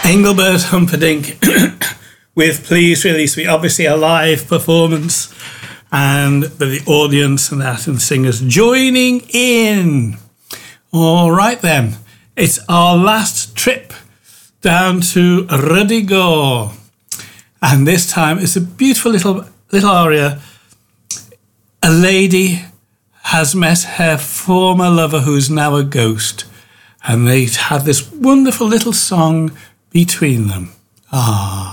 Engelbert Humperdinck with Please Release Me. Obviously a live performance, and the audience and that and the singers joining in. All right then, it's our last trip down to Ruddy Gore, and this time it's a beautiful little aria. A lady has met her former lover who's now a ghost, and they had this wonderful little song between them. Ah.